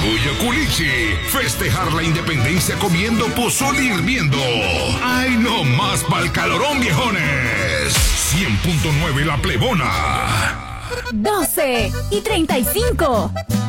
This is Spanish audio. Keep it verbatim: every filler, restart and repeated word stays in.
Orgullo Culichi. Festejar la independencia comiendo pozole hirviendo. ¡Ay, no más pa'l calorón, viejones! cien punto nueve La Plebona. doce y treinta y cinco.